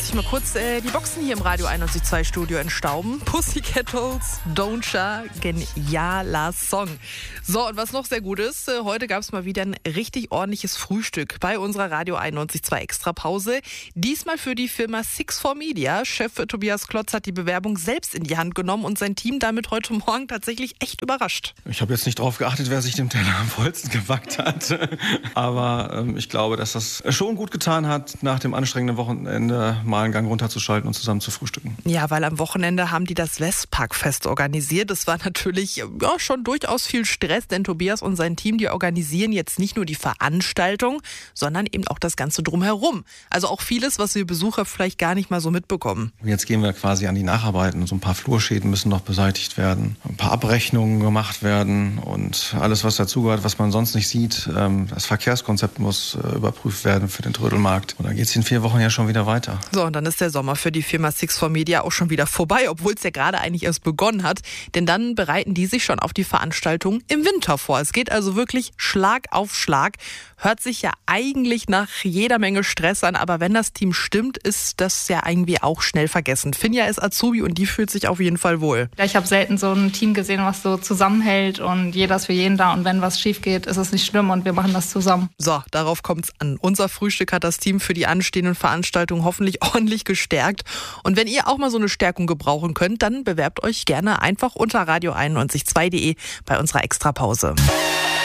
Ich mal kurz die Boxen hier im Radio 91.2 Studio entstauben. Pussycat Dolls, Don't Cha, genialer Song. So, und was noch sehr gut ist, heute gab es mal wieder ein richtig ordentliches Frühstück bei unserer Radio 91.2 Extrapause. Diesmal für die Firma Six4Media. Chef Tobias Klotz hat die Bewerbung selbst in die Hand genommen und sein Team damit heute Morgen tatsächlich echt überrascht. Ich habe jetzt nicht darauf geachtet, wer sich dem Teller am vollsten gebackt hat. Aber ich glaube, dass das schon gut getan hat, nach dem anstrengenden Wochenende mal einen Gang runterzuschalten und zusammen zu frühstücken. Ja, weil am Wochenende haben die das Westparkfest organisiert. Das war natürlich schon durchaus viel Stress, denn Tobias und sein Team, die organisieren jetzt nicht nur die Veranstaltung, sondern eben auch das Ganze drumherum. Also auch vieles, was wir Besucher vielleicht gar nicht mal so mitbekommen. Jetzt gehen wir quasi an die Nacharbeiten. So ein paar Flurschäden müssen noch beseitigt werden, ein paar Abrechnungen gemacht werden und alles, was dazugehört, was man sonst nicht sieht. Das Verkehrskonzept muss überprüft werden für den Trödelmarkt. Und dann geht es in 4 Wochen ja schon wieder weiter. So, und dann ist der Sommer für die Firma Six4Media auch schon wieder vorbei, obwohl es ja gerade eigentlich erst begonnen hat. Denn dann bereiten die sich schon auf die Veranstaltung im Winter vor. Es geht also wirklich Schlag auf Schlag. Hört sich ja eigentlich nach jeder Menge Stress an, aber wenn das Team stimmt, ist das ja irgendwie auch schnell vergessen. Finja ist Azubi und die fühlt sich auf jeden Fall wohl. Ja, ich habe selten so ein Team gesehen, was so zusammenhält und jeder ist für jeden da und wenn was schief geht, ist es nicht schlimm und wir machen das zusammen. So, darauf kommt's an. Unser Frühstück hat das Team für die anstehenden Veranstaltungen hoffentlich ordentlich gestärkt. Und wenn ihr auch mal so eine Stärkung gebrauchen könnt, dann bewerbt euch gerne einfach unter radio91.2.de bei unserer Extrapause.